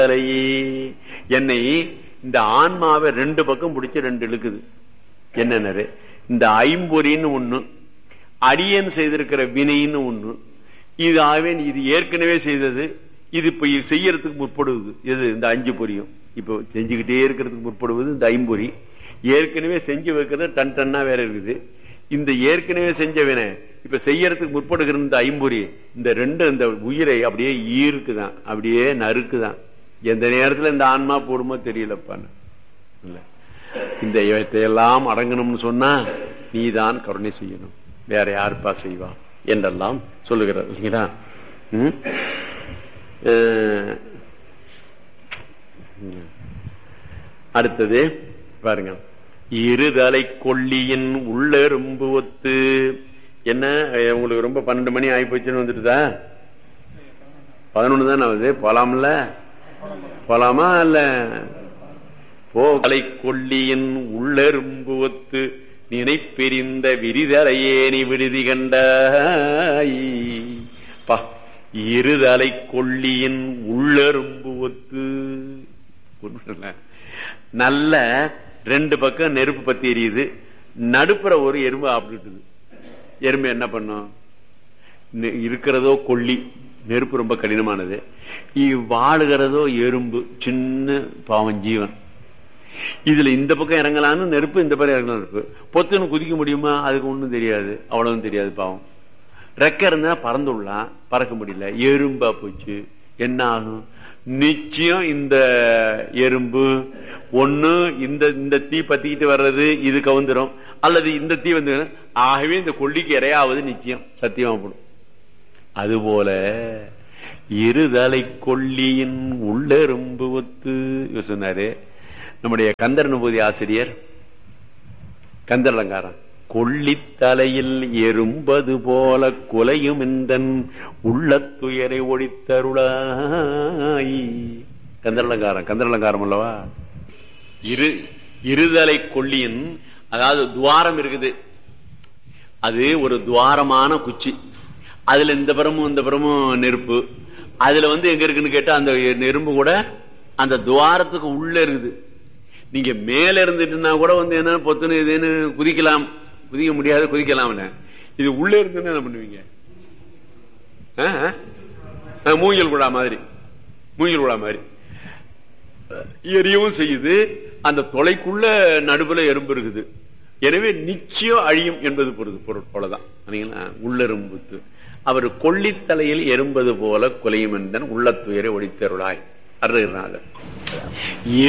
என்னை இந்த ஆன்மாவை ரெண்டு பக்கம் பிடிச்சு ரெண்டு இழுக்குது. என்னன்னு இந்த ஐம்பொறின்னு ஒண்ணு, அடியன் செய்திருக்கிற வினைன்னு ஒண்ணு. இது ஆவேன் இது ஏற்கனவே செய்தது, இது இப்ப செய்யறதுக்கு முற்படுவது எது? இந்த அஞ்சு பொறியும் இப்ப செஞ்சுக்கிட்டே இருக்கிறதுக்கு முற்படுவது இந்த ஐம்பொறி. ஏற்கனவே செஞ்சு வைக்கிறது டன் டன்னா வேற இருக்குது. இந்த ஏற்கனவே செஞ்ச வினை இப்ப செய்யறதுக்கு முற்படுகிற இந்த ஐம்பொறி, இந்த ரெண்டு இந்த உயிரை அப்படியே ஈர்க்குதான், அப்படியே நறுக்குதான். எந்த நேரத்துல இந்த ஆன்மா போடுமோ தெரியலப்பான்னு. இந்த இவற்றையெல்லாம் அடங்கணும்னு சொன்னா நீதான் கருணை செய்யணும், வேற யாருப்பா செய்வா என்றெல்லாம் சொல்லுகிறார் இல்லைங்களா? அடுத்தது பாருங்க, இருதலை கொல்லியின் உள்ளெரும்பு ஒத்து. என்ன உங்களுக்கு ரொம்ப 12 மணி ஆகி போச்சுன்னு வந்துட்டுதா? 11 தான் ஆகுது. போலாம்ல? போலாமா இல்ல? போகலை கொல்லியின் உள்ளெரும்பு ஒத்து நினைப்பெரிந்த விரிதலையே நீ விடுதி கண்டாய். இருதலை கொல்லியின் உள்ளெரும்பு ஒத்து. நல்ல ரெண்டு பக்கம் நெருப்பு பத்தி எரியுது, நடுப்புற ஒரு எறும்பு ஆப்பிட்டுது. எறும்பு என்ன பண்ணும்? இருக்கிறதோ கொல்லி, நெருப்பு ரொம்ப கடினமானது, வாழுகிறதோ எறும்பு, சின்ன பாவம் ஜீவன். இதுல இந்த பக்கம் இறங்கலான்னு நெருப்பு, இந்த பக்கம் இறங்கலாம் நெருப்பு. பொத்துன்னு குதிக்க முடியுமா? அதுக்கு ஒண்ணும் தெரியாது, அவ்வளவும் தெரியாது பாவம். ரெக்க இருந்தா பறந்துடலாம், பறக்க முடியல, எறும்பா போச்சு. என்ன ஆகும்? நிச்சயம் இந்த எறும்பு ஒண்ணு இந்த தீ பத்திக்கிட்டு வர்றது இது கவுந்துரும், அல்லது இந்த தீ வந்து ஆகவே இந்த கொல்லிக்கு இறையாவது நிச்சயம் சத்தியமா போடும். அதுபோல இருதலை கொல்லியின் உள்ளெரும்பு ஒத்து சொன்னாரு நம்முடைய கந்தர் அனுபூதி ஆசிரியர் கந்தர் அலங்காரம். கொல்லித்தலையில் எறும்பது போல கொலையும் இந்தன் உள்ளத்துயரை ஒழித்தருளாய். கந்தர் அலங்காரம் அல்லவா? இருதலை கொல்லியின், அதாவது துவாரம் இருக்குது, அது ஒரு துவாரமான குச்சி, அதுல இந்த புறமும் நெருப்பு. அதுல எங்க இருக்குன்னு கேட்டா அந்த நெருப்பு கூட அந்த துவாரத்துக்கு உள்ள இருக்குது. நீங்க மேல இருந்துட்டுன்னா கூட என்ன பொத்துன்னு இதுன்னு குதிக்கலாம், குதிக்க முடியாது, குதிக்கலாம். இது உள்ள இருக்குன்னு என்ன பண்ணுவீங்க? மூங்கில் குழா மாதிரி எரியவும் செய்யுது. அந்த தொலைக்குள்ள நடுவுல எறும்பு இருக்குது. எனவே நிச்சயம் அழியும் என்பது பொருட்போலதான். உள்ளெரும்புத்து அவர் கொல்லித்தலையில் எறும்பது போல கொலையும் என்றன் உள்ளத்துயரை ஒழித்தருளாய் அருள்நாதர்.